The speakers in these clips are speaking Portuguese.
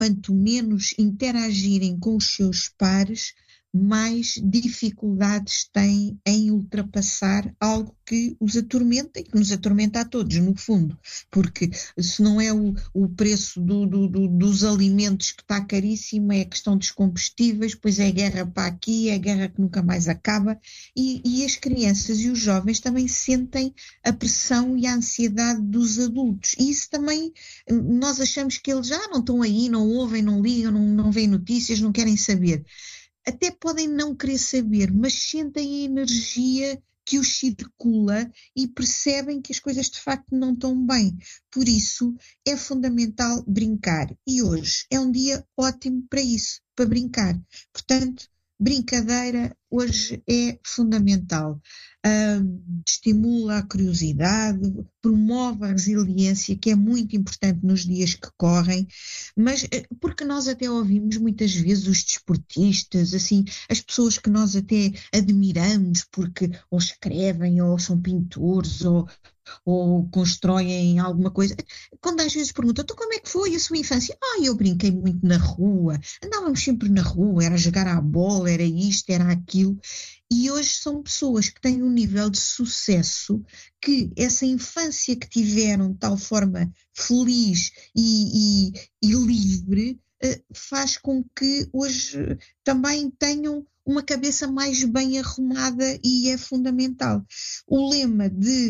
quanto menos interagirem com os seus pares, mais dificuldades têm em ultrapassar algo que os atormenta e que nos atormenta a todos, no fundo, porque se não é o preço dos alimentos que está caríssimo, é a questão dos combustíveis, pois é a guerra para aqui, é a guerra que nunca mais acaba, e as crianças e os jovens também sentem a pressão e a ansiedade dos adultos, e isso também, nós achamos que eles já não estão aí, não ouvem, não ligam, não veem notícias, não querem saber. Até podem não querer saber, mas sentem a energia que os circula e percebem que as coisas de facto não estão bem. Por isso é fundamental brincar. E hoje é um dia ótimo para isso, para brincar. Portanto, brincadeira hoje é fundamental. Estimula a curiosidade, promove a resiliência, que é muito importante nos dias que correm, mas porque nós até ouvimos muitas vezes os desportistas, assim, as pessoas que nós até admiramos porque ou escrevem, ou são pintores, ou constroem alguma coisa. Quando às vezes perguntam, então como é que foi a sua infância? Eu brinquei muito na rua, andávamos sempre na rua, era jogar à bola, era isto, era aquilo. E hoje são pessoas que têm um nível de sucesso que essa infância que tiveram de tal forma feliz e livre faz com que hoje também tenham uma cabeça mais bem arrumada e é fundamental. O lema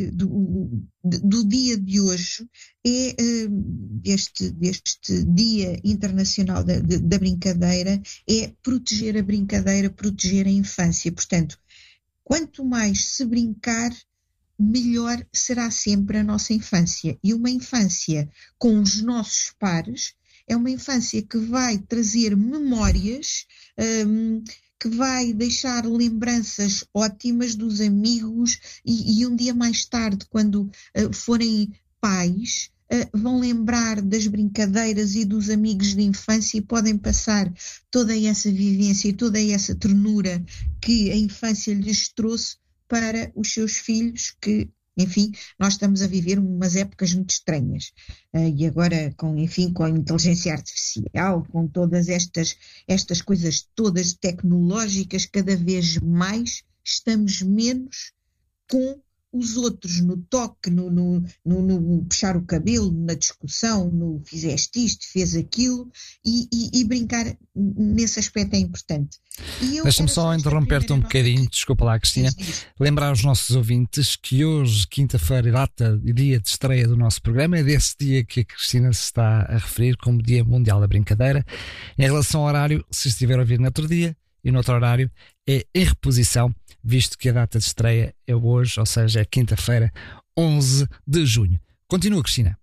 do dia de hoje é deste Dia Internacional da Brincadeira, é proteger a brincadeira, proteger a infância. Portanto, quanto mais se brincar, melhor será sempre a nossa infância. E uma infância com os nossos pares é uma infância que vai trazer memórias, que vai deixar lembranças ótimas dos amigos e um dia mais tarde, quando forem pais, vão lembrar das brincadeiras e dos amigos de infância e podem passar toda essa vivência e toda essa ternura que a infância lhes trouxe para os seus filhos, que, enfim, nós estamos a viver umas épocas muito estranhas. E agora, com a inteligência artificial, com todas estas coisas todas tecnológicas, cada vez mais estamos menos com os outros, no toque, no puxar o cabelo, na discussão, no fizeste isto, fez aquilo, e brincar nesse aspecto é importante. Deixa-me só interromper-te um bocadinho, desculpa lá, Cristina, lembrar aos nossos ouvintes que hoje, quinta-feira, data e dia de estreia do nosso programa, é desse dia que a Cristina se está a referir como Dia Mundial da Brincadeira. Em relação ao horário, se estiver a ouvir no outro dia e no outro horário, é em reposição, visto que a data de estreia é hoje, ou seja, é quinta-feira, 11 de junho. Continua, Cristina.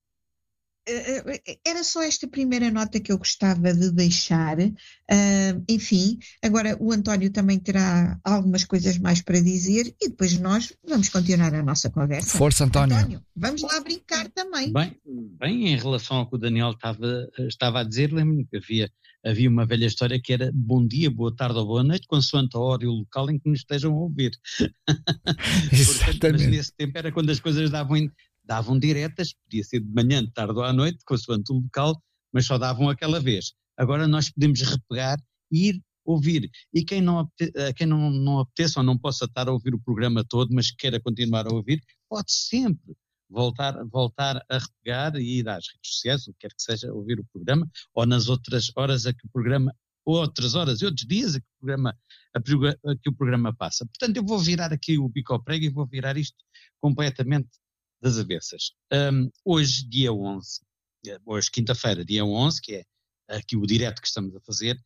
Era só esta primeira nota que eu gostava de deixar. Enfim, agora o António também terá algumas coisas mais para dizer e depois nós vamos continuar a nossa conversa. Força, António. Vamos lá brincar também. Bem, em relação ao que o Daniel estava a dizer, lembro-me que havia uma velha história que era bom dia, boa tarde ou boa noite, consoante a hora e o local em que nos estejam a ouvir. Portanto, mas nesse tempo era quando as coisas davam diretas, podia ser de manhã, de tarde ou à noite, consoante o local, mas só davam aquela vez. Agora nós podemos repegar e ir ouvir. E quem não apeteça ou não possa estar a ouvir o programa todo, mas queira continuar a ouvir, pode sempre voltar a repegar e ir às redes sociais, o que quer que seja, ouvir o programa, ou nas outras horas a que o programa, ou outras horas e outros dias a que o programa passa. Portanto, eu vou virar aqui o bico ao prego e vou virar isto completamente das avessas. Hoje, dia 11, hoje quinta-feira, dia 11, que é aqui o direto que estamos a fazer,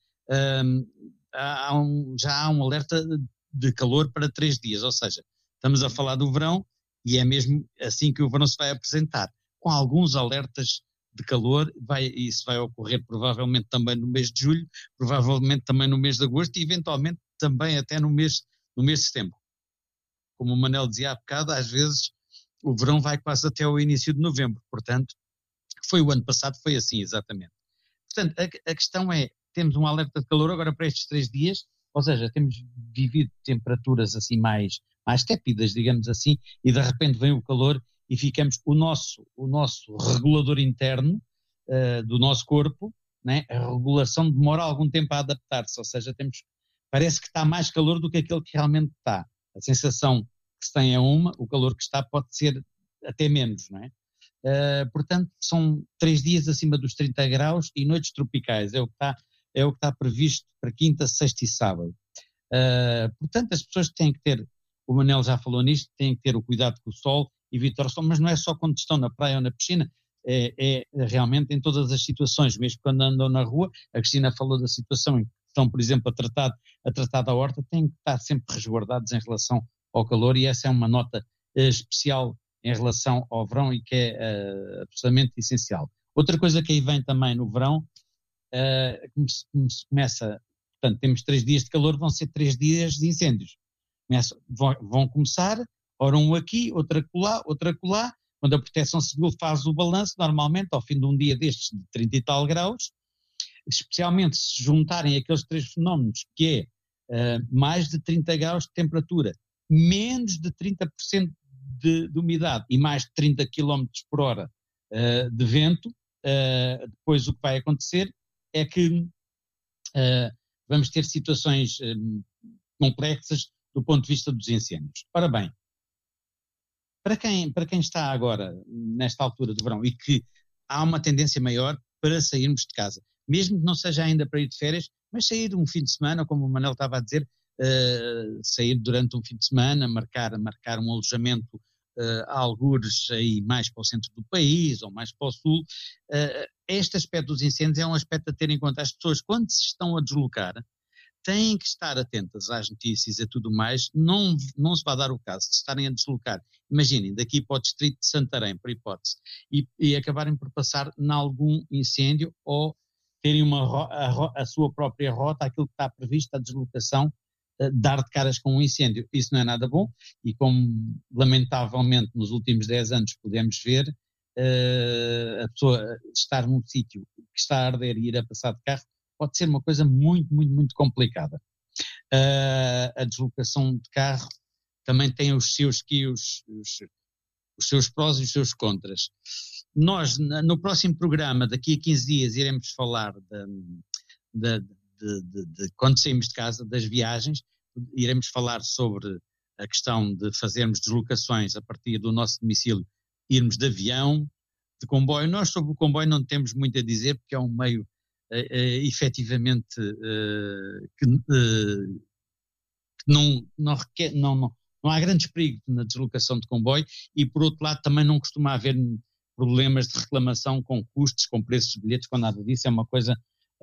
já há um alerta de calor para 3 dias, ou seja, estamos a falar do verão e é mesmo assim que o verão se vai apresentar, com alguns alertas de calor, isso vai ocorrer provavelmente também no mês de julho, provavelmente também no mês de agosto e eventualmente também até no mês de setembro. Como o Manel dizia há bocado, às vezes o verão vai quase até o início de novembro, portanto, foi o ano passado, foi assim exatamente. Portanto, a questão é, temos um alerta de calor agora para estes 3 dias, ou seja, temos vivido temperaturas assim mais tépidas, digamos assim, e de repente vem o calor e ficamos, o nosso regulador interno do nosso corpo né? A regulação demora algum tempo a adaptar-se, ou seja, parece que está mais calor do que aquele que realmente está. A sensação que se tem é o calor que está pode ser até menos, não é? Portanto, são 3 dias acima dos 30 graus e noites tropicais, é o que está previsto para quinta, sexta e sábado. Portanto, as pessoas têm que ter, o Manel já falou nisto, têm que ter o cuidado com o sol, evitar o sol, mas não é só quando estão na praia ou na piscina, é realmente em todas as situações, mesmo quando andam na rua. A Cristina falou da situação em que estão, por exemplo, a tratar da horta, têm que estar sempre resguardados em relação ao calor, e essa é uma nota especial em relação ao verão e que é absolutamente essencial. Outra coisa que aí vem também no verão, como se começa, portanto, temos 3 dias de calor, vão ser 3 dias de incêndios. Vão começar, ora um aqui, outra acolá, quando a Proteção Civil faz o balanço, normalmente ao fim de um dia destes de 30 e tal graus, especialmente se juntarem aqueles 3 fenómenos, que é mais de 30 graus de temperatura, menos de 30% de umidade e mais de 30 km por hora de vento, depois o que vai acontecer é que vamos ter situações complexas do ponto de vista dos incêndios. Ora bem, para quem está agora nesta altura do verão e que há uma tendência maior para sairmos de casa, mesmo que não seja ainda para ir de férias, mas sair um fim de semana, como o Manel estava a dizer, sair durante um fim de semana, marcar um alojamento a algures aí mais para o centro do país ou mais para o sul. Este aspecto dos incêndios é um aspecto a ter em conta. As pessoas, quando se estão a deslocar, têm que estar atentas às notícias e tudo mais. Não se vai dar o caso de estarem a deslocar, imaginem, daqui para o distrito de Santarém, por hipótese, e acabarem por passar em algum incêndio ou terem a sua própria rota, aquilo que está previsto, a deslocação, dar de caras com um incêndio. Isso não é nada bom, e como lamentavelmente nos últimos 10 anos podemos ver, a pessoa estar num sítio que está a arder e ir a passar de carro pode ser uma coisa muito, muito, muito complicada. A deslocação de carro também tem os seus prós e os seus contras. Nós, no próximo programa, daqui a 15 dias, iremos falar de quando saímos de casa, das viagens. Iremos falar sobre a questão de fazermos deslocações a partir do nosso domicílio, irmos de avião, de comboio. Nós sobre o comboio não temos muito a dizer, porque é um meio efetivamente que não há grandes perigos na deslocação de comboio, e por outro lado também não costuma haver problemas de reclamação com custos, com preços de bilhetes, com nada disso. É uma coisa,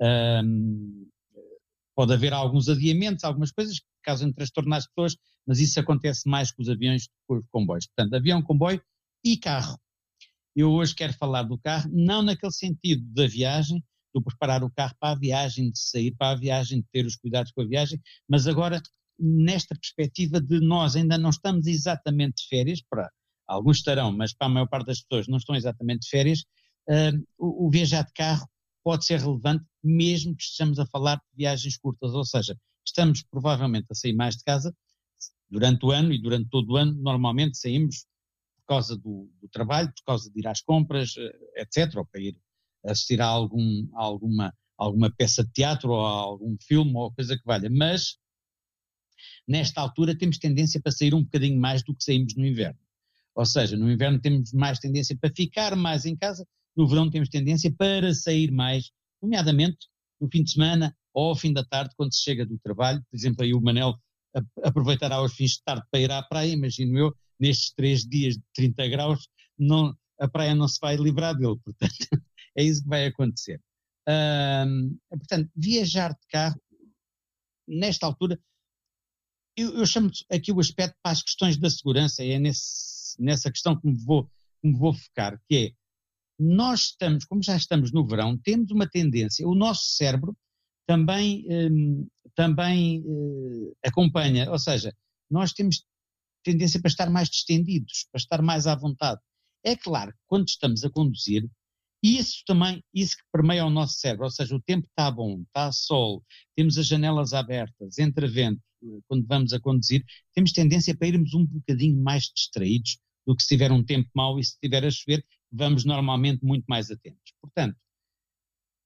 pode haver alguns adiamentos, algumas coisas que causam transtorno às pessoas, mas isso acontece mais com os aviões do que com os comboios. Portanto, avião, comboio e carro. Eu hoje quero falar do carro, não naquele sentido da viagem, de preparar o carro para a viagem, de sair para a viagem, de ter os cuidados com a viagem, mas agora nesta perspectiva de nós ainda não estamos exatamente de férias, para alguns estarão, mas para a maior parte das pessoas não estão exatamente de férias. O viajar de carro pode ser relevante mesmo que estejamos a falar de viagens curtas, ou seja, estamos provavelmente a sair mais de casa durante o ano, e durante todo o ano normalmente saímos por causa do trabalho, por causa de ir às compras, etc., ou para ir assistir a alguma peça de teatro ou a algum filme ou coisa que valha, mas nesta altura temos tendência para sair um bocadinho mais do que saímos no inverno. Ou seja, no inverno temos mais tendência para ficar mais em casa, no verão temos tendência para sair mais, nomeadamente no fim de semana ou ao fim da tarde, quando se chega do trabalho. Por exemplo, aí o Manel aproveitará os fins de tarde para ir à praia, imagino eu, nestes 3 dias de 30 graus, a praia não se vai livrar dele, portanto, é isso que vai acontecer. Portanto, viajar de carro, nesta altura, eu chamo aqui o aspecto para as questões da segurança, é nessa questão que me vou focar, que é, nós estamos, como já estamos no verão, temos uma tendência, o nosso cérebro também acompanha, ou seja, nós temos tendência para estar mais distendidos, para estar mais à vontade. É claro que quando estamos a conduzir, isso que permeia o nosso cérebro, ou seja, o tempo está bom, está sol, temos as janelas abertas, entra vento, quando vamos a conduzir, temos tendência para irmos um bocadinho mais distraídos do que se tiver um tempo mau, e se estiver a chover, vamos normalmente muito mais atentos. Portanto,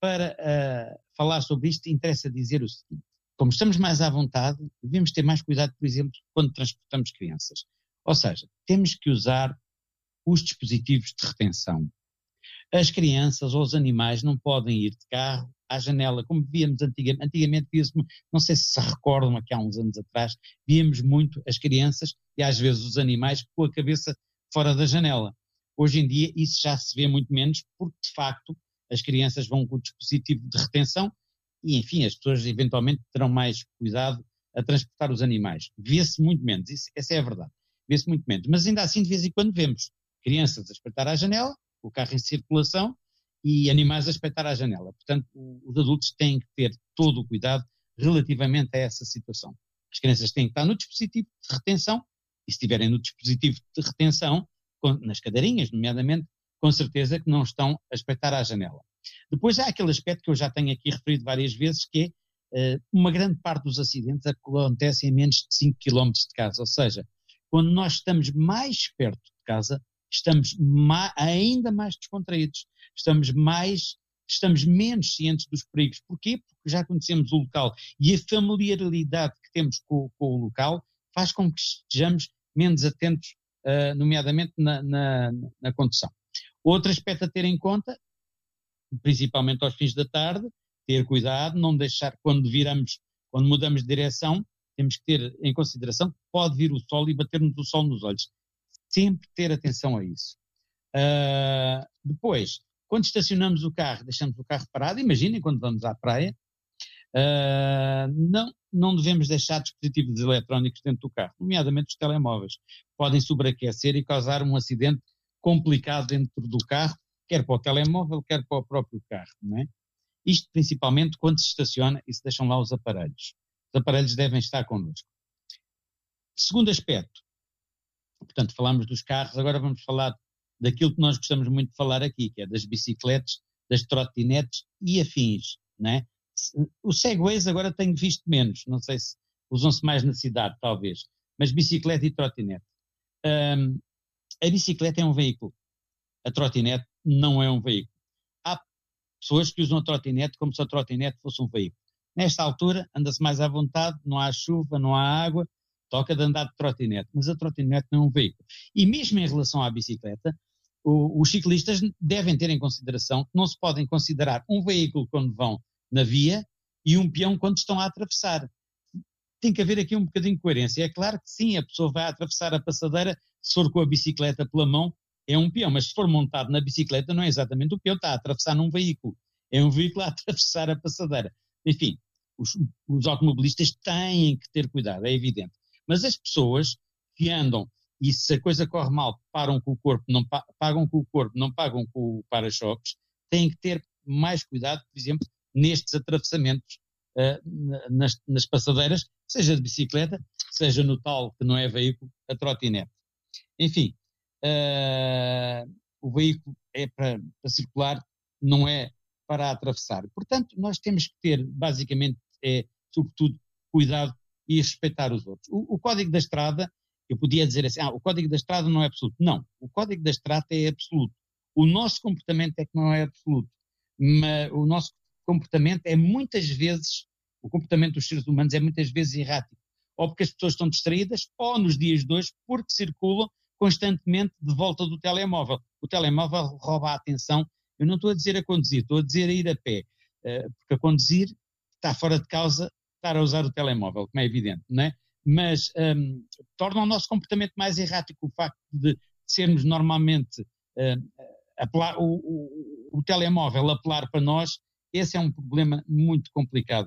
para falar sobre isto, interessa dizer o seguinte: como estamos mais à vontade, devemos ter mais cuidado, por exemplo, quando transportamos crianças. Ou seja, temos que usar os dispositivos de retenção. As crianças ou os animais não podem ir de carro à janela, como víamos antigamente. Antigamente via-se, não sei se recordam, aqui há uns anos atrás, víamos muito as crianças e às vezes os animais com a cabeça fora da janela. Hoje em dia isso já se vê muito menos, porque de facto as crianças vão com o dispositivo de retenção e, enfim, as pessoas eventualmente terão mais cuidado a transportar os animais. Vê-se muito menos, essa é a verdade. Vê-se muito menos, mas ainda assim de vez em quando vemos crianças a espreitar à janela, o carro em circulação e animais a espreitar à janela. Portanto, os adultos têm que ter todo o cuidado relativamente a essa situação. As crianças têm que estar no dispositivo de retenção e se estiverem no dispositivo de retenção, nas cadeirinhas, nomeadamente, com certeza que não estão a espreitar à janela. Depois há aquele aspecto que eu já tenho aqui referido várias vezes, que é uma grande parte dos acidentes acontecem a menos de 5 km de casa, ou seja, quando nós estamos mais perto de casa, estamos ainda mais descontraídos, estamos menos cientes dos perigos. Porquê? Porque já conhecemos o local e a familiaridade que temos com o local faz com que estejamos menos atentos, nomeadamente na condução. Outro aspecto a ter em conta, principalmente aos fins da tarde, ter cuidado, não deixar, quando mudamos de direção, temos que ter em consideração que pode vir o sol e bater-nos o sol nos olhos. Sempre ter atenção a isso. Depois, quando estacionamos o carro, deixamos o carro parado, imaginem quando vamos à praia, não devemos deixar dispositivos eletrónicos dentro do carro, nomeadamente os telemóveis. Podem sobreaquecer e causar um acidente complicado dentro do carro, quer para o telemóvel, quer para o próprio carro, não é? Isto principalmente quando se estaciona e se deixam lá os aparelhos. Os aparelhos devem estar connosco. Segundo aspecto, portanto, falámos dos carros, agora vamos falar daquilo que nós gostamos muito de falar aqui, que é das bicicletas, das trotinetes e afins, não é? Os segways agora tenho visto menos, não sei se usam-se mais na cidade, talvez, mas bicicleta e trotinete. A bicicleta é um veículo, a trotinete não é um veículo. Há pessoas que usam a trotinete como se a trotinete fosse um veículo. Nesta altura, anda-se mais à vontade, não há chuva, não há água, toca de andar de trotinete, mas a trotinete não é um veículo. E mesmo em relação à bicicleta, os ciclistas devem ter em consideração que não se podem considerar um veículo quando vão na via e um peão quando estão a atravessar. Tem que haver aqui um bocadinho de coerência. É claro que sim, a pessoa vai atravessar a passadeira, se for com a bicicleta pela mão, é um peão, mas se for montado na bicicleta não é exatamente o peão, está a atravessar num veículo. É um veículo a atravessar a passadeira. Enfim, os automobilistas têm que ter cuidado, é evidente. Mas as pessoas que andam e se a coisa corre mal, pagam com o corpo, não pagam com o para-choques, têm que ter mais cuidado, por exemplo, nestes atravessamentos nas passadeiras, seja de bicicleta, seja no tal que não é veículo, a trotinete. Enfim, o veículo é para circular, não é para atravessar. Portanto, nós temos que ter, basicamente, sobretudo, cuidado e respeitar os outros. O Código da Estrada, eu podia dizer assim, o Código da Estrada não é absoluto. Não, o Código da Estrada é absoluto. O nosso comportamento é que não é absoluto. Mas o nosso comportamento é muitas vezes, o comportamento dos seres humanos é muitas vezes errático. Ou porque as pessoas estão distraídas, ou nos dias de hoje, porque circulam constantemente de volta do telemóvel. O telemóvel rouba a atenção. Eu não estou a dizer a conduzir, estou a dizer a ir a pé. Porque a conduzir está fora de causa estar a usar o telemóvel, como é evidente, não é? Mas torna o nosso comportamento mais errático o facto de sermos normalmente o telemóvel apelar para nós. Esse é um problema muito complicado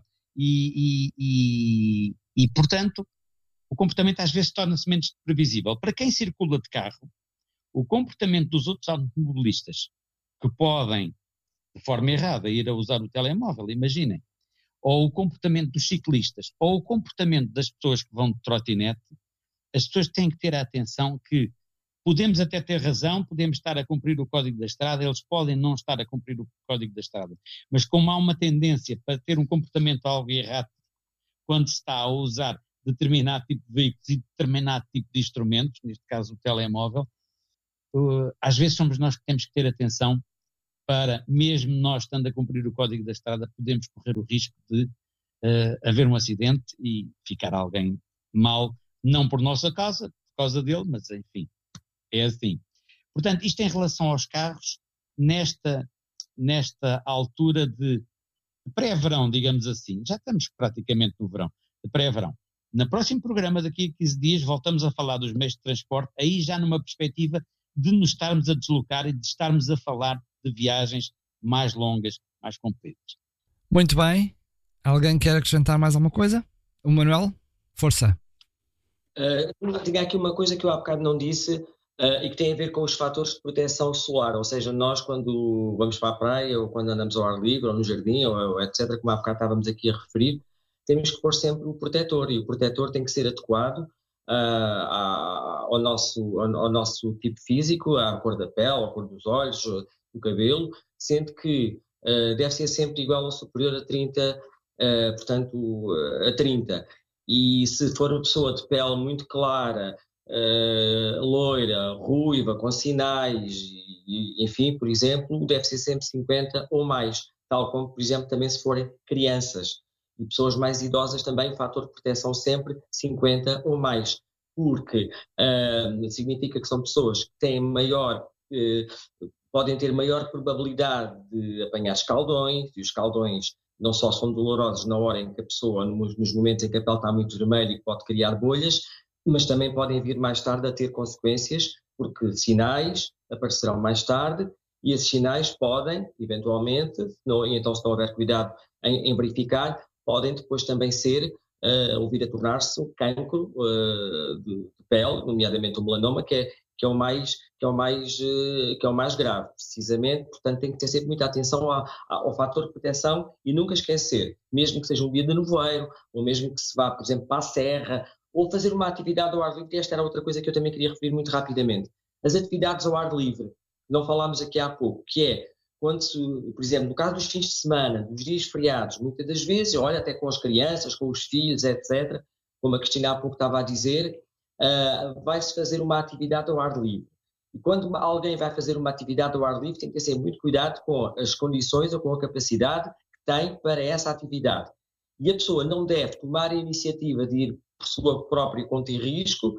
e portanto, o comportamento às vezes torna-se menos previsível. Para quem circula de carro, o comportamento dos outros automobilistas que podem, de forma errada, ir a usar o telemóvel, imaginem, ou o comportamento dos ciclistas, ou o comportamento das pessoas que vão de trotinete, as pessoas têm que ter a atenção que podemos até ter razão, podemos estar a cumprir o Código da Estrada, eles podem não estar a cumprir o Código da Estrada, mas como há uma tendência para ter um comportamento algo errado quando se está a usar determinado tipo de veículos e determinado tipo de instrumentos, neste caso o telemóvel, às vezes somos nós que temos que ter atenção para, mesmo nós estando a cumprir o Código da Estrada, podemos correr o risco de haver um acidente e ficar alguém mal, não por nossa causa, por causa dele, mas enfim, é assim. Portanto, isto em relação aos carros, nesta altura de pré-verão, digamos assim, já estamos praticamente no verão, de pré-verão. No próximo programa, daqui a 15 dias, voltamos a falar dos meios de transporte, aí já numa perspectiva de nos estarmos a deslocar e de estarmos a falar de viagens mais longas, mais compridas. Muito bem. Alguém quer acrescentar mais alguma coisa? O Manuel? Força. Tinha aqui uma coisa que eu há bocado não disse e que tem a ver com os fatores de proteção solar, ou seja, nós quando vamos para a praia ou quando andamos ao ar livre ou no jardim ou etc, como há bocado estávamos aqui a referir, temos que pôr sempre o protetor e o protetor tem que ser adequado ao nosso tipo físico, à cor da pele, à cor dos olhos, do cabelo, sendo que deve ser sempre igual ou superior a 30, portanto a 30. E se for uma pessoa de pele muito clara, loira, ruiva, com sinais, enfim, por exemplo, deve ser sempre 50 ou mais, tal como, por exemplo, também se forem crianças. E pessoas mais idosas também, o fator de proteção sempre 50 ou mais, porque significa que são pessoas que têm podem ter maior probabilidade de apanhar escaldões, e os escaldões não só são dolorosos na hora em que a pessoa, nos momentos em que a pele está muito vermelha e pode criar bolhas, mas também podem vir mais tarde a ter consequências, porque sinais aparecerão mais tarde e esses sinais podem, eventualmente, então se não houver cuidado em verificar, podem depois também ou vir a tornar-se um cancro de pele, nomeadamente o melanoma, que é o mais grave, precisamente. Portanto, tem que ter sempre muita atenção ao fator de proteção e nunca esquecer, mesmo que seja um dia de nevoeiro, ou mesmo que se vá, por exemplo, para a serra, ou fazer uma atividade ao ar livre. Esta era outra coisa que eu também queria referir muito rapidamente. As atividades ao ar livre, não falámos aqui há pouco, que é quando, por exemplo, no caso dos fins de semana, dos dias feriados, muitas das vezes, olha, até com as crianças, com os filhos, etc., como a Cristina há pouco estava a dizer, vai-se fazer uma atividade ao ar livre. E quando alguém vai fazer uma atividade ao ar livre, tem que ter muito cuidado com as condições ou com a capacidade que tem para essa atividade. E a pessoa não deve tomar a iniciativa de ir por sua própria conta e risco,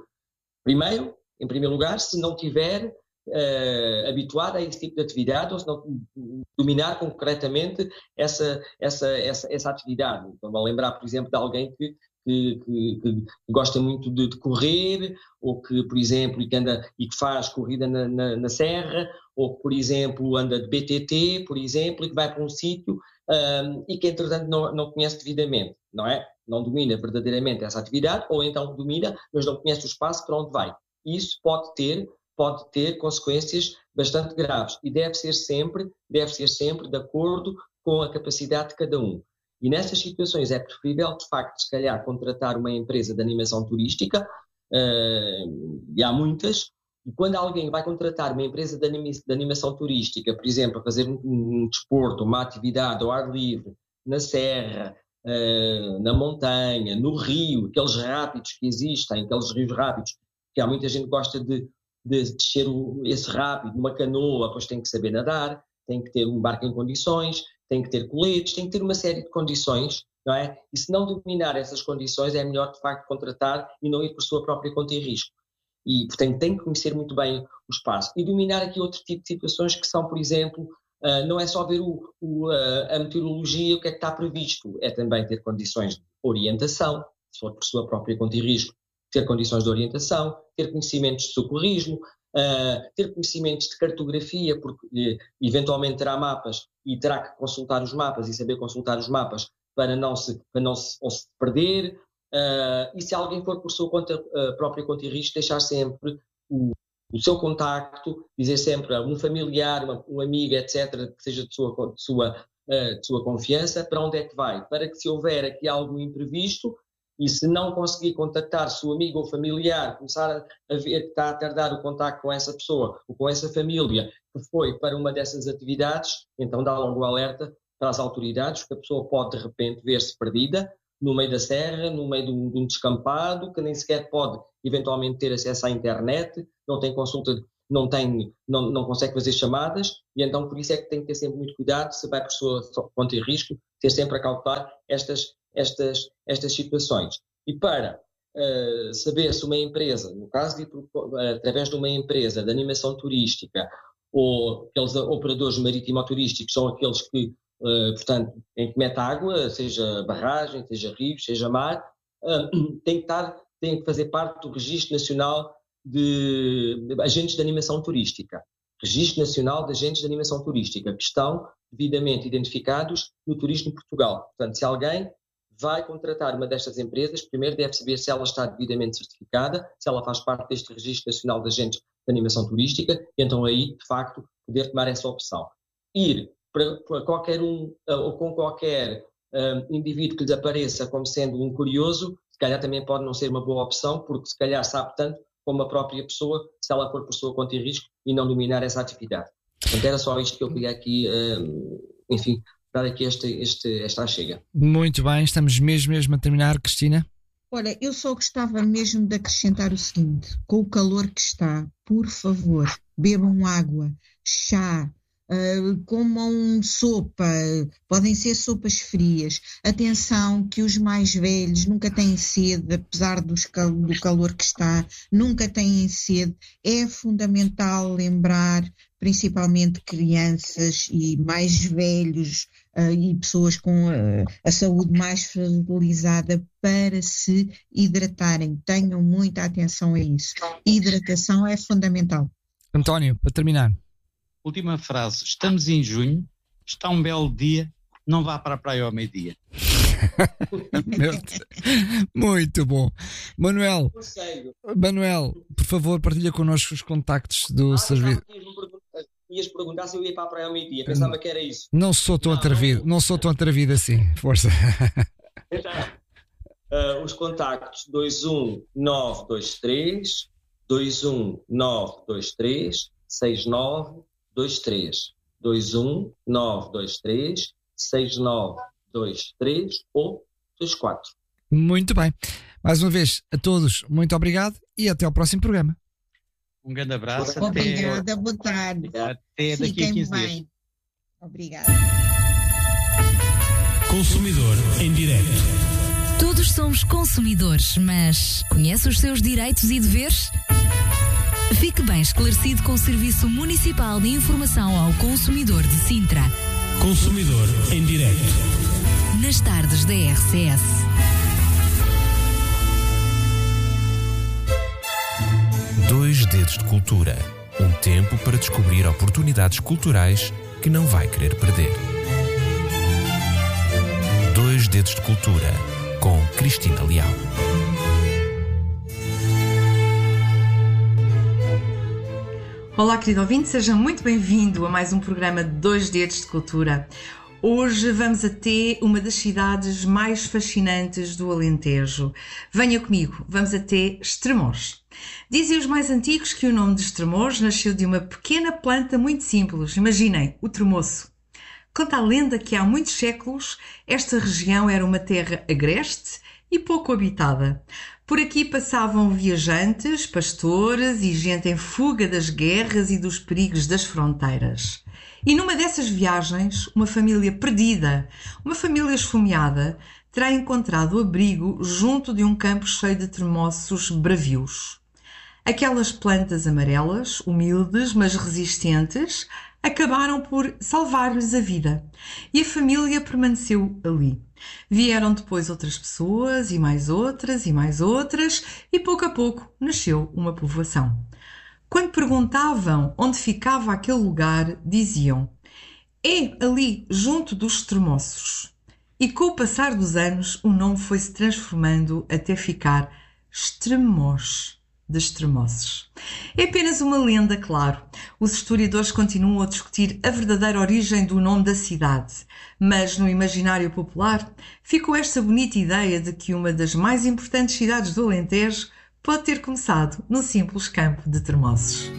em primeiro lugar, se não tiver habituada a esse tipo de atividade ou se não dominar concretamente essa atividade. Vamos lembrar, por exemplo, de alguém que gosta muito de correr, ou que, por exemplo, que faz corrida na serra, ou que, por exemplo, anda de BTT, por exemplo, e que vai para um sítio e que, entretanto, não conhece devidamente, não é? Não domina verdadeiramente essa atividade, ou então domina, mas não conhece o espaço para onde vai. Isso pode ter consequências bastante graves e deve ser sempre de acordo com a capacidade de cada um. E nessas situações é preferível, de facto, se calhar, contratar uma empresa de animação turística, e há muitas, e quando alguém vai contratar uma empresa de animação turística, por exemplo, a fazer um desporto, uma atividade ao ar livre, na serra, na montanha, no rio, aqueles rápidos que existem, aqueles rios rápidos, que há muita gente que gosta de descer esse rápido numa canoa, pois tem que saber nadar, tem que ter um barco em condições, tem que ter coletes, tem que ter uma série de condições, não é? E se não dominar essas condições, é melhor, de facto, contratar e não ir por sua própria conta e risco. E, portanto, tem que conhecer muito bem o espaço. E dominar aqui outro tipo de situações que são, por exemplo, não é só ver a meteorologia, o que é que está previsto, é também ter condições de orientação, se for por sua própria conta e risco, ter condições de orientação, ter conhecimentos de socorrismo, ter conhecimentos de cartografia, porque eventualmente terá mapas e terá que consultar os mapas e saber consultar os mapas para não se perder. E se alguém for por sua própria conta e risco, deixar sempre o seu contacto, dizer sempre a um familiar, um amigo, etc., que seja de sua confiança, para onde é que vai, para que se houver aqui algo imprevisto, e se não conseguir contactar seu amigo ou familiar, começar a ver que está a tardar o contacto com essa pessoa ou com essa família que foi para uma dessas atividades, então dá logo o alerta para as autoridades, porque a pessoa pode de repente ver-se perdida no meio da serra, no meio de um descampado, que nem sequer pode eventualmente ter acesso à internet, não tem consulta não consegue fazer chamadas, e então por isso é que tem que ter sempre muito cuidado, se vai por sua conta e risco, ter sempre a calcular estas situações. E para saber se uma empresa, no caso de através de uma empresa de animação turística, ou aqueles operadores marítimo-turísticos são aqueles que, portanto, em que mete água, seja barragem, seja rios, seja mar, tem que fazer parte do Registro Nacional de Agentes de Animação Turística. Registro Nacional de Agentes de Animação Turística, que estão devidamente identificados no Turismo de Portugal. Portanto, se alguém vai contratar uma destas empresas, primeiro deve saber se ela está devidamente certificada, se ela faz parte deste Registro Nacional de Agentes de Animação Turística, e então aí, de facto, poder tomar essa opção. Ir para qualquer ou com qualquer indivíduo que lhes apareça como sendo um curioso, se calhar também pode não ser uma boa opção, porque se calhar sabe tanto como a própria pessoa, se ela for por sua conta e risco e não dominar essa atividade. Portanto, era só isto que eu queria aqui, enfim, dar aqui esta chega. Muito bem, estamos mesmo a terminar, Cristina. Olha, eu só gostava mesmo de acrescentar o seguinte: com o calor que está, por favor, bebam água, chá, comam sopa, podem ser sopas frias. Atenção que os mais velhos nunca têm sede, apesar do calor que está, nunca têm sede. É fundamental lembrar, principalmente crianças e mais velhos e pessoas com a saúde mais fragilizada, para se hidratarem. Tenham muita atenção a isso. Hidratação é fundamental. António, para terminar. Última frase. Estamos em junho, está um belo dia, não vá para a praia ao meio-dia. Muito bom. Manuel, por favor, partilha connosco os contactos do serviço. Ias perguntar se eu ia para a praia ao meio-dia. Pensava que era isso. Não sou tão atrevido assim. Força. Então, os contactos 21923 21923 6923 21923 6923 ou 24. Muito bem. Mais uma vez, a todos, muito obrigado e até ao próximo programa. Um grande abraço. Obrigada, boa tarde. Até daqui a 15 dias. Obrigada. Consumidor em direto. Todos somos consumidores, mas conhece os seus direitos e deveres? Fique bem esclarecido com o Serviço Municipal de Informação ao Consumidor de Sintra. Consumidor em direto. Nas tardes da RCS. Dois Dedos de Cultura. Um tempo para descobrir oportunidades culturais que não vai querer perder. Dois Dedos de Cultura, com Cristina Leal. Olá, querido ouvinte, seja muito bem-vindo a mais um programa de Dois Dedos de Cultura. Hoje vamos até uma das cidades mais fascinantes do Alentejo. Venha comigo, vamos até Estremoz. Dizem os mais antigos que o nome de Estremoz nasceu de uma pequena planta muito simples. Imaginem, o tremoço. Conta a lenda que há muitos séculos esta região era uma terra agreste e pouco habitada. Por aqui passavam viajantes, pastores e gente em fuga das guerras e dos perigos das fronteiras. E numa dessas viagens, uma família perdida, uma família esfomeada, terá encontrado abrigo junto de um campo cheio de tremoços bravios. Aquelas plantas amarelas, humildes, mas resistentes, acabaram por salvar-lhes a vida. E a família permaneceu ali. Vieram depois outras pessoas, e mais outras, e pouco a pouco nasceu uma povoação. Quando perguntavam onde ficava aquele lugar, diziam: é ali, junto dos Tremoços. E com o passar dos anos, o nome foi-se transformando até ficar Estremoz, de Estremoços. É apenas uma lenda, claro. Os historiadores continuam a discutir a verdadeira origem do nome da cidade, mas no imaginário popular ficou esta bonita ideia de que uma das mais importantes cidades do Alentejo pode ter começado no simples campo de Tremoços.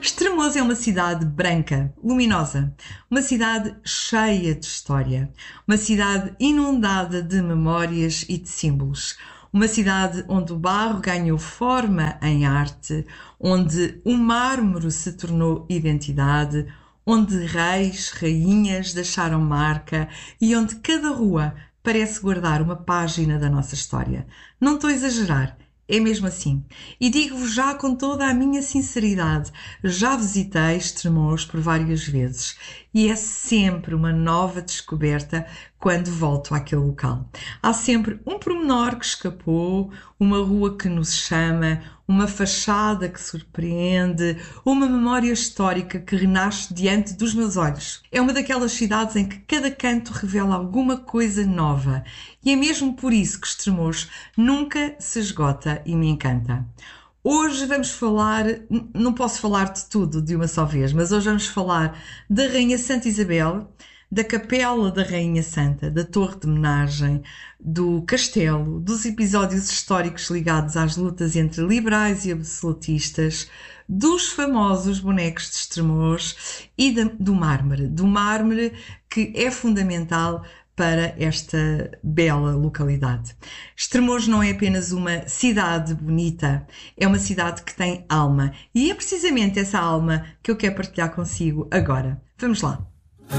Estremoz é uma cidade branca, luminosa, uma cidade cheia de história, uma cidade inundada de memórias e de símbolos, uma cidade onde o barro ganhou forma em arte, onde o mármore se tornou identidade, onde reis, rainhas deixaram marca e onde cada rua parece guardar uma página da nossa história. Não estou a exagerar. É mesmo assim. E digo-vos já com toda a minha sinceridade, já visitei Estremoz por várias vezes e é sempre uma nova descoberta quando volto àquele local. Há sempre um pormenor que escapou, uma rua que nos chama, uma fachada que surpreende, uma memória histórica que renasce diante dos meus olhos. É uma daquelas cidades em que cada canto revela alguma coisa nova e é mesmo por isso que Estremoz nunca se esgota e me encanta. Hoje vamos falar, não posso falar de tudo de uma só vez, mas hoje vamos falar da Rainha Santa Isabel, da Capela da Rainha Santa, da Torre de Homenagem, do Castelo, dos episódios históricos ligados às lutas entre liberais e absolutistas, dos famosos bonecos de Estremoz e do mármore que é fundamental para esta bela localidade. Estremoz não é apenas uma cidade bonita, é uma cidade que tem alma. E é precisamente essa alma que eu quero partilhar consigo agora. Vamos lá!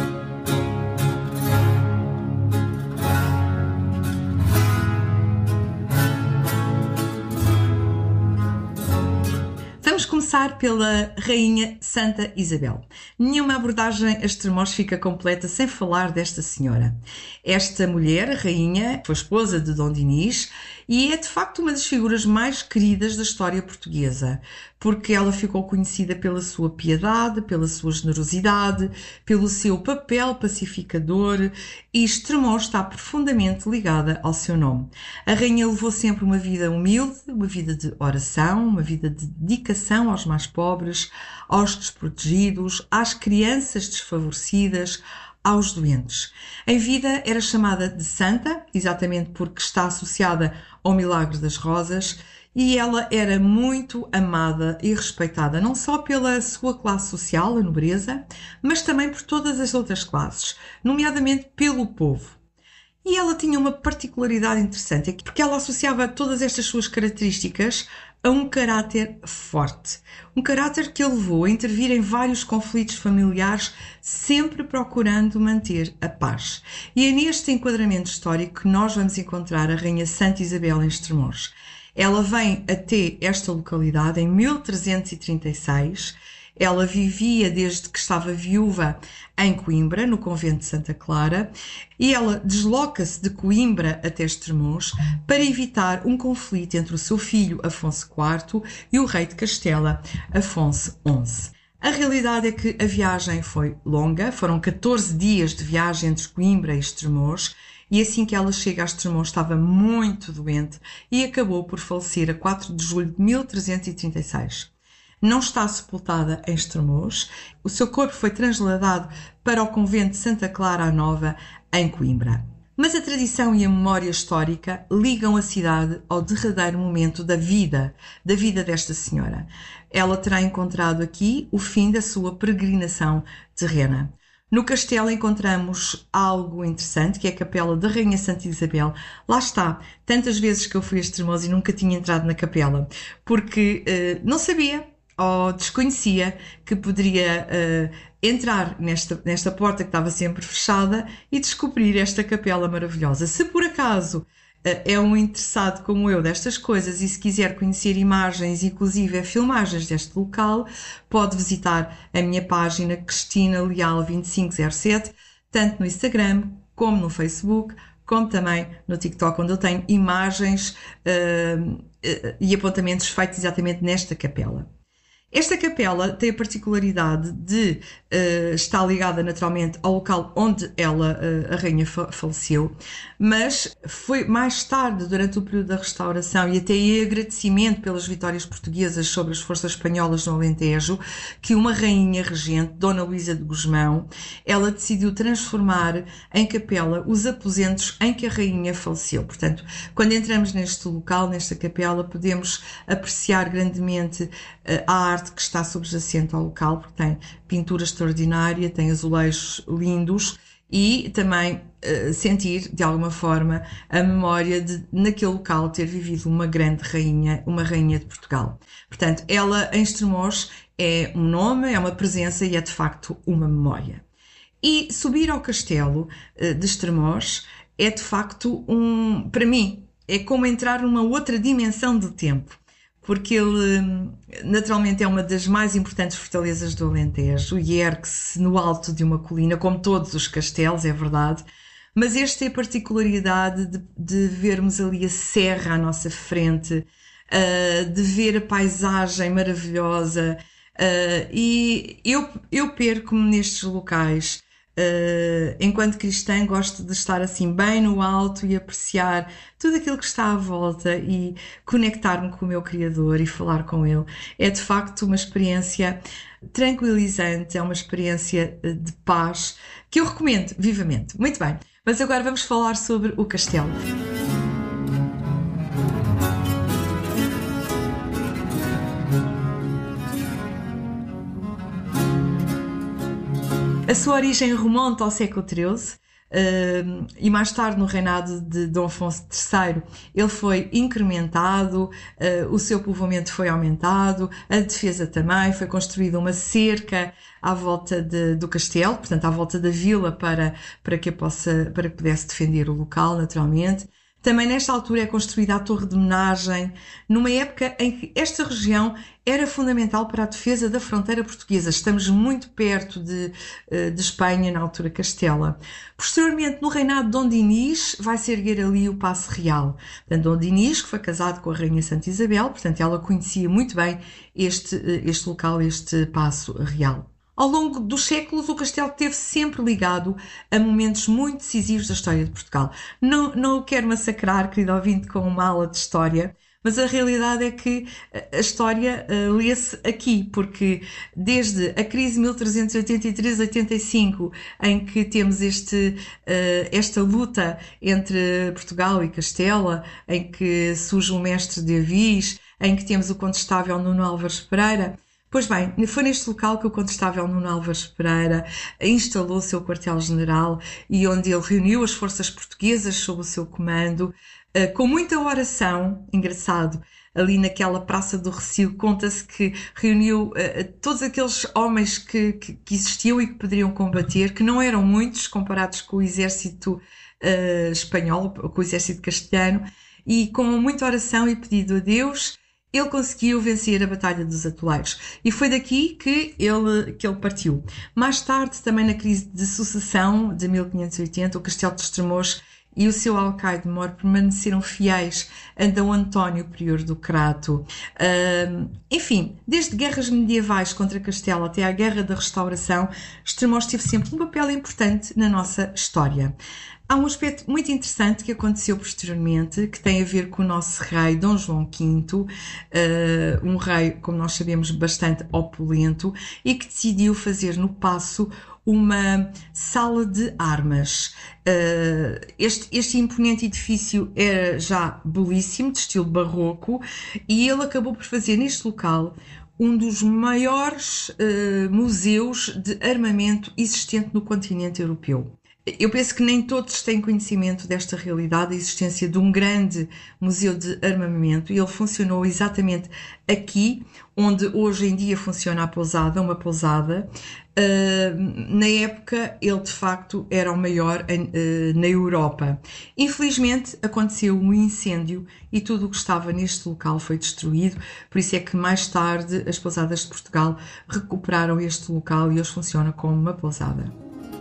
Vamos começar pela Rainha Santa Isabel. Nenhuma abordagem a Estremoz fica completa sem falar desta senhora. Esta mulher, a rainha, foi esposa de Dom Dinis e é de facto uma das figuras mais queridas da história portuguesa, porque ela ficou conhecida pela sua piedade, pela sua generosidade, pelo seu papel pacificador e Estremoz está profundamente ligada ao seu nome. A rainha levou sempre uma vida humilde, uma vida de oração, uma vida de dedicação aos mais pobres, aos desprotegidos, às crianças desfavorecidas, aos doentes. Em vida era chamada de Santa, exatamente porque está associada ao Milagre das Rosas, e ela era muito amada e respeitada, não só pela sua classe social, a nobreza, mas também por todas as outras classes, nomeadamente pelo povo. E ela tinha uma particularidade interessante, porque ela associava todas estas suas características a um caráter forte. Um caráter que a levou a intervir em vários conflitos familiares, sempre procurando manter a paz. E é neste enquadramento histórico que nós vamos encontrar a Rainha Santa Isabel em Estremoz. Ela vem até esta localidade em 1336. Ela vivia desde que estava viúva em Coimbra, no convento de Santa Clara, e ela desloca-se de Coimbra até Estremoz para evitar um conflito entre o seu filho Afonso IV e o rei de Castela, Afonso XI. A realidade é que a viagem foi longa, foram 14 dias de viagem entre Coimbra e Estremoz, e assim que ela chega a Estremoz estava muito doente e acabou por falecer a 4 de julho de 1336. Não está sepultada em Estremoz. O seu corpo foi trasladado para o convento de Santa Clara a Nova, em Coimbra. Mas a tradição e a memória histórica ligam a cidade ao derradeiro momento da vida desta senhora. Ela terá encontrado aqui o fim da sua peregrinação terrena. No castelo encontramos algo interessante, que é a Capela da Rainha Santa Isabel. Lá está, tantas vezes que eu fui a Estremoz e nunca tinha entrado na capela, porque não sabia ou desconhecia que poderia entrar nesta porta que estava sempre fechada e descobrir esta capela maravilhosa. Se por acaso é um interessado como eu destas coisas e se quiser conhecer imagens, inclusive filmagens deste local, pode visitar a minha página Cristina Leal 2507, tanto no Instagram como no Facebook, como também no TikTok, onde eu tenho imagens e apontamentos feitos exatamente nesta capela. Esta capela tem a particularidade de estar ligada naturalmente ao local onde a rainha faleceu, mas foi mais tarde, durante o período da restauração e até em agradecimento pelas vitórias portuguesas sobre as forças espanholas no Alentejo, que uma rainha regente, Dona Luísa de Gusmão, ela decidiu transformar em capela os aposentos em que a rainha faleceu. Portanto, quando entramos neste local, nesta capela, podemos apreciar grandemente a arte que está subjacente ao local, porque tem pintura extraordinária, tem azulejos lindos, e também sentir, de alguma forma, a memória de, naquele local, ter vivido uma grande rainha, uma rainha de Portugal. Portanto, ela em Estremoz é um nome, é uma presença e é, de facto, uma memória. E subir ao castelo de Estremoz é, de facto, para mim, é como entrar numa outra dimensão do tempo. Porque ele, naturalmente, é uma das mais importantes fortalezas do Alentejo e ergue-se no alto de uma colina, como todos os castelos, é verdade, mas este tem a particularidade de vermos ali a serra à nossa frente, de ver a paisagem maravilhosa, e eu perco-me nestes locais. Enquanto cristã, gosto de estar assim bem no alto e apreciar tudo aquilo que está à volta e conectar-me com o meu Criador e falar com Ele. É de facto uma experiência tranquilizante, é uma experiência de paz que eu recomendo vivamente. Muito bem, mas agora vamos falar sobre o castelo. A sua origem remonta ao século XIII e mais tarde, no reinado de Dom Afonso III, ele foi incrementado, o seu povoamento foi aumentado, a defesa também, foi construída uma cerca à volta do castelo, portanto à volta da vila para que pudesse defender o local, naturalmente. Também nesta altura é construída a Torre de Menagem, numa época em que esta região era fundamental para a defesa da fronteira portuguesa. Estamos muito perto de Espanha, na altura Castela. Posteriormente, no reinado de Dom Dinis, vai-se erguer ali o Paço Real. Portanto, Dom Dinis, que foi casado com a Rainha Santa Isabel, portanto, ela conhecia muito bem este local, este Paço Real. Ao longo dos séculos, o castelo esteve sempre ligado a momentos muito decisivos da história de Portugal. Não o quero massacrar, querido ouvinte, com uma aula de história, mas a realidade é que a história lê-se aqui, porque desde a crise de 1383-85, em que temos esta luta entre Portugal e Castela, em que surge o mestre de Avis, em que temos o condestável Nuno Álvares Pereira. Pois bem, foi neste local que o condestável Nuno Álvares Pereira instalou o seu quartel-general e onde ele reuniu as forças portuguesas sob o seu comando, com muita oração. Engraçado, ali naquela Praça do Recio, conta-se que reuniu todos aqueles homens que existiam e que poderiam combater, que não eram muitos comparados com o exército espanhol, com o exército castelhano, e com muita oração e pedido a Deus, ele conseguiu vencer a Batalha dos Atoleiros. E foi daqui que ele partiu. Mais tarde, também na crise de sucessão de 1580, o Castelo de Estremoz e o seu alcaide-mor permaneceram fiéis a Dom António, prior do Crato. Enfim, desde guerras medievais contra Castelo até à Guerra da Restauração, Estremoz teve sempre um papel importante na nossa história. Há um aspecto muito interessante que aconteceu posteriormente, que tem a ver com o nosso rei Dom João V, um rei, como nós sabemos, bastante opulento, e que decidiu fazer no Paço uma sala de armas. Este imponente edifício era já belíssimo, de estilo barroco, e ele acabou por fazer neste local um dos maiores museus de armamento existente no continente europeu. Eu penso que nem todos têm conhecimento desta realidade, a existência de um grande museu de armamento, e ele funcionou exatamente aqui, onde hoje em dia funciona a pousada, uma pousada. Na época, ele de facto era o maior na Europa. Infelizmente, aconteceu um incêndio e tudo o que estava neste local foi destruído, por isso é que mais tarde as pousadas de Portugal recuperaram este local e hoje funciona como uma pousada.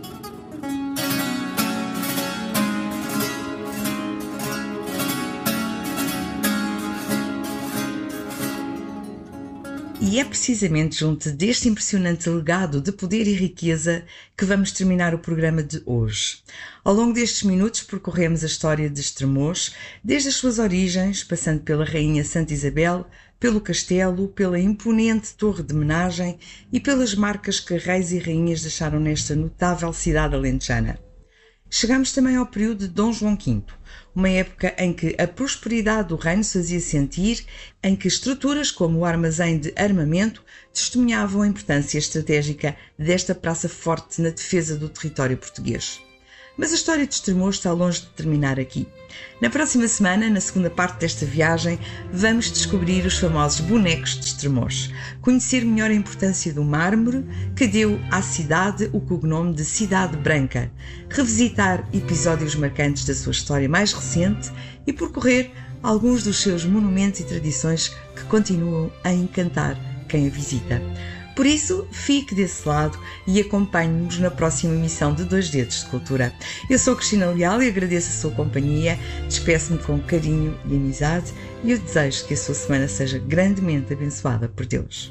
E é precisamente junto deste impressionante legado de poder e riqueza que vamos terminar o programa de hoje. Ao longo destes minutos percorremos a história de Estremoz, desde as suas origens, passando pela Rainha Santa Isabel, pelo castelo, pela imponente Torre de Menagem e pelas marcas que reis e rainhas deixaram nesta notável cidade alentejana. Chegamos também ao período de Dom João V, uma época em que a prosperidade do reino se fazia sentir, em que estruturas como o armazém de armamento testemunhavam a importância estratégica desta praça forte na defesa do território português. Mas a história de Estremoz está longe de terminar aqui. Na próxima semana, na segunda parte desta viagem, vamos descobrir os famosos bonecos de Estremoz, conhecer melhor a importância do mármore que deu à cidade o cognome de Cidade Branca, revisitar episódios marcantes da sua história mais recente e percorrer alguns dos seus monumentos e tradições que continuam a encantar quem a visita. Por isso, fique desse lado e acompanhe-nos na próxima emissão de 2 Dedos de Cultura. Eu sou Cristina Leal e agradeço a sua companhia, despeço-me com carinho e amizade e eu desejo que a sua semana seja grandemente abençoada por Deus.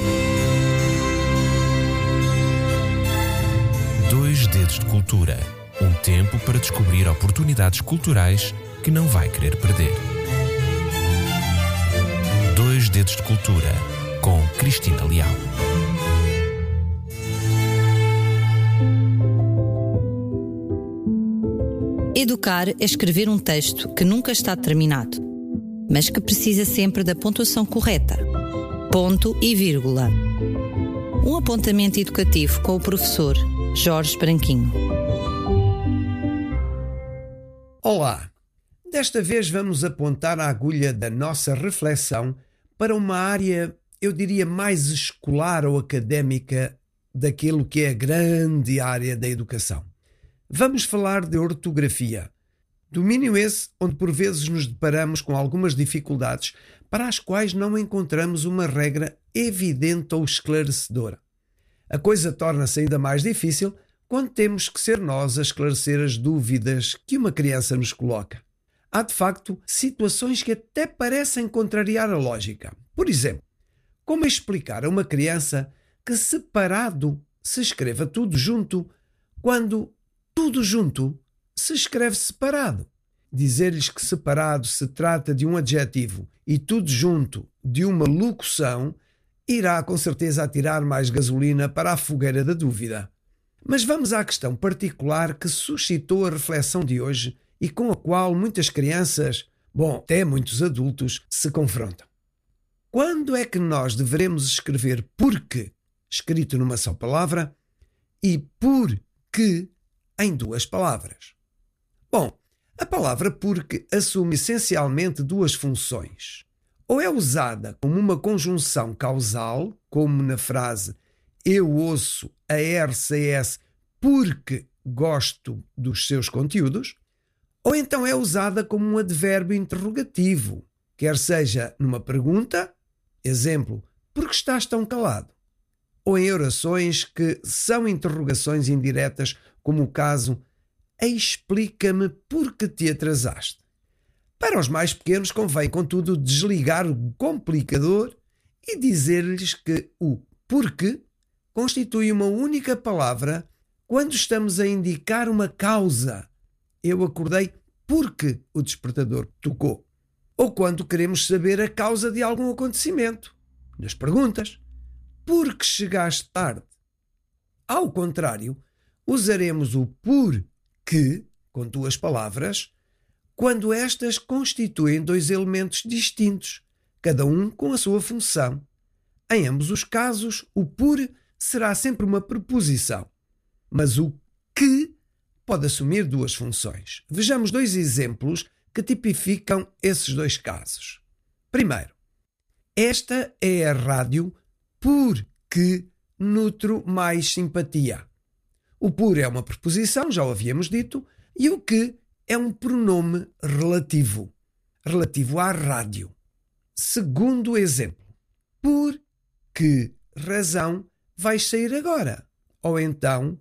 2 Dedos de Cultura, um tempo para descobrir oportunidades culturais que não vai querer perder. 2 Dedos de Cultura, com Cristina Leal. Educar é escrever um texto que nunca está terminado, mas que precisa sempre da pontuação correta. Ponto e vírgula. Um apontamento educativo com o professor Jorge Branquinho. Olá! Desta vez vamos apontar a agulha da nossa reflexão para uma área, eu diria, mais escolar ou académica daquilo que é a grande área da educação. Vamos falar de ortografia. Domínio esse onde por vezes nos deparamos com algumas dificuldades para as quais não encontramos uma regra evidente ou esclarecedora. A coisa torna-se ainda mais difícil quando temos que ser nós a esclarecer as dúvidas que uma criança nos coloca. Há, de facto, situações que até parecem contrariar a lógica. Por exemplo, como explicar a uma criança que separado se escreva tudo junto, quando tudo junto se escreve separado? Dizer-lhes que separado se trata de um adjetivo e tudo junto de uma locução irá com certeza atirar mais gasolina para a fogueira da dúvida. Mas vamos à questão particular que suscitou a reflexão de hoje e com a qual muitas crianças, até muitos adultos, se confrontam. Quando é que nós deveremos escrever porque, escrito numa só palavra, e por que em 2 palavras? A palavra porque assume essencialmente 2 funções. Ou é usada como uma conjunção causal, como na frase eu ouço a RCS porque gosto dos seus conteúdos, ou então é usada como um advérbio interrogativo, quer seja numa pergunta, exemplo, por que estás tão calado? Ou em orações que são interrogações indiretas, como o caso explica-me por que te atrasaste. Para os mais pequenos convém, contudo, desligar o complicador e dizer-lhes que o porquê constitui uma única palavra quando estamos a indicar uma causa. Eu acordei porque o despertador tocou. Ou quando queremos saber a causa de algum acontecimento. Nas perguntas, por que chegaste tarde? Ao contrário, usaremos o porque, com 2 palavras, quando estas constituem 2 elementos distintos, cada um com a sua função. Em ambos os casos, o por será sempre uma preposição, mas o que pode assumir 2 funções. Vejamos 2 exemplos que tipificam esses 2 casos. Primeiro, esta é a rádio porque nutro mais simpatia. O por é uma preposição, já o havíamos dito, e o que é um pronome relativo à rádio. Segundo exemplo, por que razão vais sair agora? Ou então,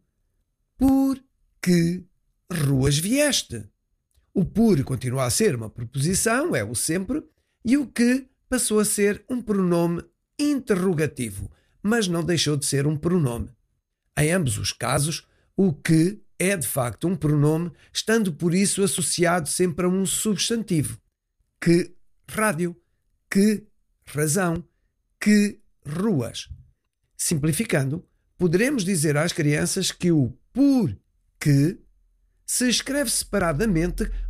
por que ruas vieste? O por continua a ser uma preposição, é o sempre, e o que passou a ser um pronome interrogativo, mas não deixou de ser um pronome. Em ambos os casos, o que é de facto um pronome, estando por isso associado sempre a um substantivo. Que rádio, que razão, que ruas. Simplificando, poderemos dizer às crianças que o porquê se escreve separadamente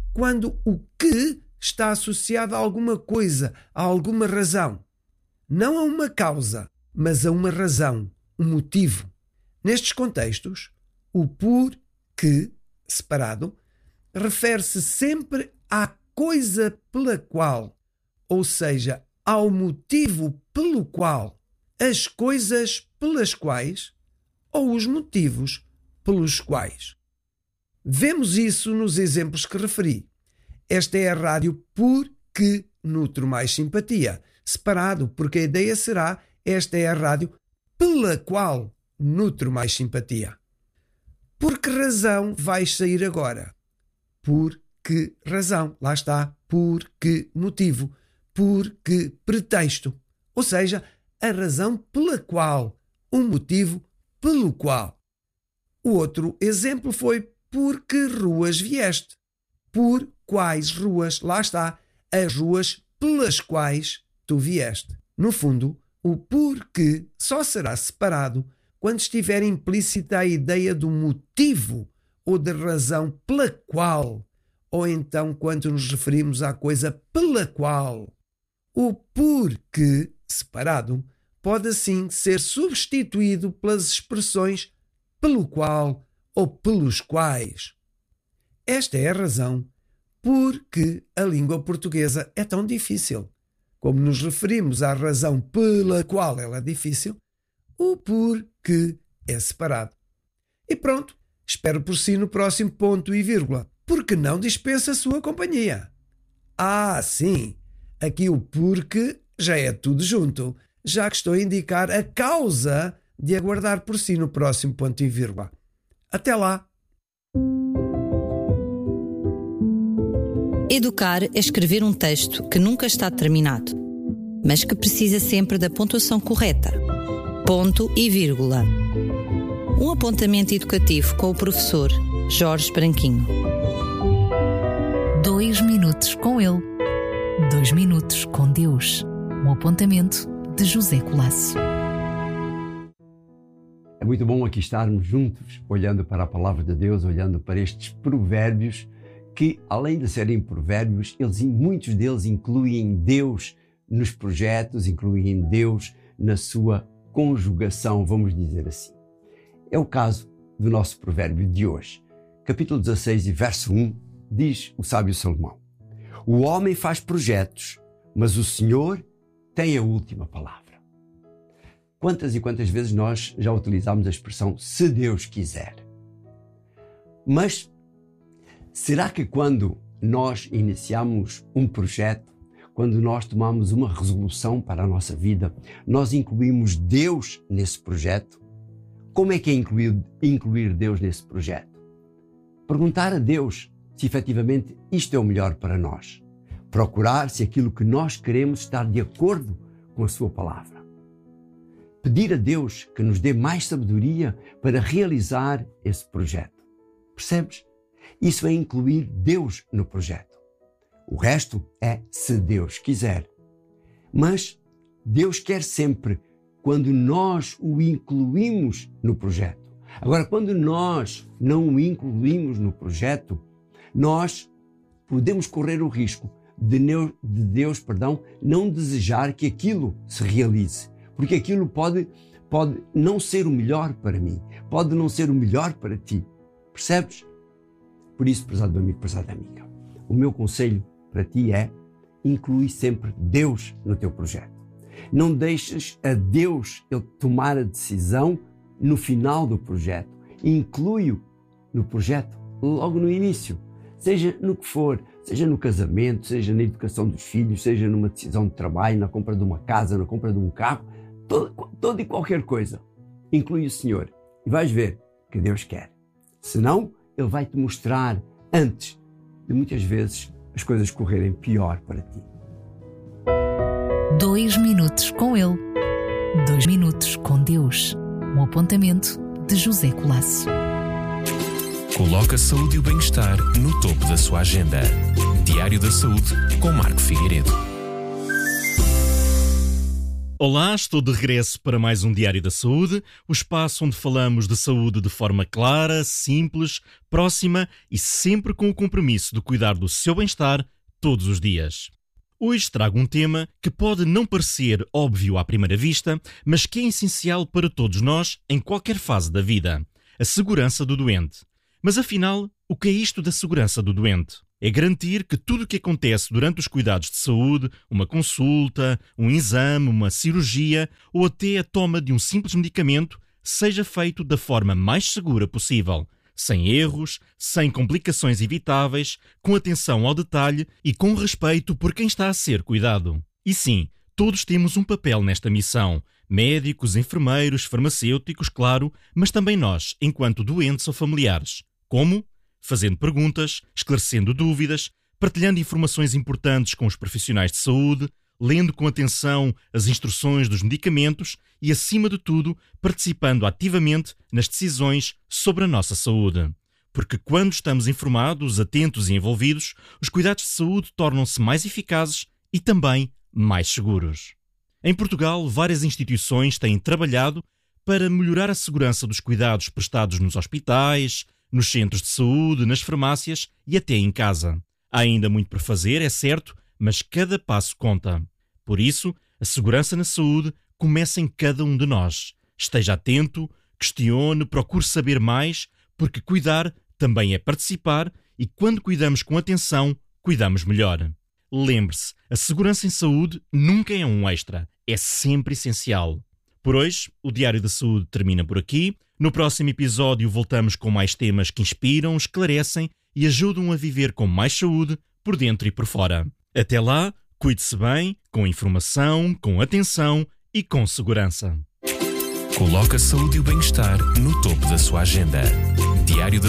quando o que está associado a alguma coisa, a alguma razão. Não a uma causa, mas a uma razão, um motivo. Nestes contextos, o por que, separado, refere-se sempre à coisa pela qual, ou seja, ao motivo pelo qual, as coisas pelas quais ou os motivos pelos quais. Vemos isso nos exemplos que referi. Esta é a rádio por que nutro mais simpatia. Separado, porque a ideia será: esta é a rádio pela qual nutro mais simpatia. Por que razão vais sair agora? Por que razão? Lá está. Por que motivo? Por que pretexto? Ou seja, a razão pela qual, o motivo pelo qual. O outro exemplo foi: por que ruas vieste? Por quais ruas? Lá está. As ruas pelas quais tu vieste. No fundo, o porquê só será separado quando estiver implícita a ideia do motivo ou da razão pela qual, ou então quando nos referimos à coisa pela qual. O porquê, separado, pode assim ser substituído pelas expressões pelo qual ou pelos quais. Esta é a razão por que a língua portuguesa é tão difícil. Como nos referimos à razão pela qual ela é difícil, o porquê é separado. E pronto, espero por si no próximo ponto e vírgula, porque não dispensa a sua companhia. Ah, sim, aqui o porquê já é tudo junto, já que estou a indicar a causa de aguardar por si no próximo ponto e vírgula. Até lá! Educar é escrever um texto que nunca está terminado, mas que precisa sempre da pontuação correta. Ponto e vírgula. Um apontamento educativo com o professor Jorge Branquinho. 2 minutos com ele. 2 minutos com Deus. Um apontamento de José Colasso. É muito bom aqui estarmos juntos, olhando para a palavra de Deus, olhando para estes provérbios que, além de serem provérbios, muitos deles incluem Deus nos projetos, incluem Deus na sua conjugação, vamos dizer assim. É o caso do nosso provérbio de hoje. Capítulo 16 e verso 1, diz o sábio Salomão: o homem faz projetos, mas o Senhor tem a última palavra. Quantas e quantas vezes nós já utilizamos a expressão "se Deus quiser"? Mas será que quando nós iniciamos um projeto, quando nós tomamos uma resolução para a nossa vida, nós incluímos Deus nesse projeto? Como é que é incluir Deus nesse projeto? Perguntar a Deus se efetivamente isto é o melhor para nós. Procurar se aquilo que nós queremos está de acordo com a sua palavra. Pedir a Deus que nos dê mais sabedoria para realizar esse projeto. Percebes? Isso é incluir Deus no projeto. O resto é se Deus quiser. Mas Deus quer sempre quando nós o incluímos no projeto. Agora, quando nós não o incluímos no projeto, nós podemos correr o risco de Deus não desejar que aquilo se realize. Porque aquilo pode não ser o melhor para mim, pode não ser o melhor para ti. Percebes? Por isso, prezado amigo, prezada amiga, o meu conselho para ti é: inclui sempre Deus no teu projeto. Não deixes a Deus ele tomar a decisão no final do projeto. Inclui-o no projeto logo no início. Seja no que for, seja no casamento, seja na educação dos filhos, seja numa decisão de trabalho, na compra de uma casa, na compra de um carro, toda e qualquer coisa. Inclui o Senhor e vais ver que Deus quer. Senão, Ele vai te mostrar antes de muitas vezes as coisas correrem pior para ti. 2 minutos com ele. 2 minutos com Deus. Um apontamento de José Colasso. Coloque a saúde e o bem-estar no topo da sua agenda. Diário da Saúde com Marco Figueiredo. Olá, estou de regresso para mais um Diário da Saúde, o espaço onde falamos de saúde de forma clara, simples, próxima e sempre com o compromisso de cuidar do seu bem-estar todos os dias. Hoje trago um tema que pode não parecer óbvio à primeira vista, mas que é essencial para todos nós em qualquer fase da vida: a segurança do doente. Mas afinal, o que é isto da segurança do doente? É garantir que tudo o que acontece durante os cuidados de saúde, uma consulta, um exame, uma cirurgia ou até a toma de um simples medicamento, seja feito da forma mais segura possível, sem erros, sem complicações evitáveis, com atenção ao detalhe e com respeito por quem está a ser cuidado. E sim, todos temos um papel nesta missão: médicos, enfermeiros, farmacêuticos, claro, mas também nós, enquanto doentes ou familiares. Como? Fazendo perguntas, esclarecendo dúvidas, partilhando informações importantes com os profissionais de saúde, lendo com atenção as instruções dos medicamentos e, acima de tudo, participando ativamente nas decisões sobre a nossa saúde. Porque quando estamos informados, atentos e envolvidos, os cuidados de saúde tornam-se mais eficazes e também mais seguros. Em Portugal, várias instituições têm trabalhado para melhorar a segurança dos cuidados prestados nos hospitais, nos centros de saúde, nas farmácias e até em casa. Há ainda muito por fazer, é certo, mas cada passo conta. Por isso, a segurança na saúde começa em cada um de nós. Esteja atento, questione, procure saber mais, porque cuidar também é participar e quando cuidamos com atenção, cuidamos melhor. Lembre-se, a segurança em saúde nunca é um extra, é sempre essencial. Por hoje, o Diário da Saúde termina por aqui. No próximo episódio voltamos com mais temas que inspiram, esclarecem e ajudam a viver com mais saúde por dentro e por fora. Até lá, cuide-se bem, com informação, com atenção e com segurança. Coloque a saúde e o bem-estar no topo da sua agenda. Diário da